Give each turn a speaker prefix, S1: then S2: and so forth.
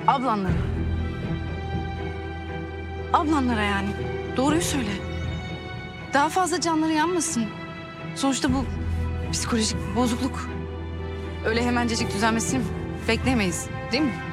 S1: Ablanlara. Ablanlara yani. Doğruyu söyle. Daha fazla canları yanmasın. Sonuçta bu psikolojik bozukluk. Öyle hemencecik düzelmesini bekleyemeyiz, değil mi?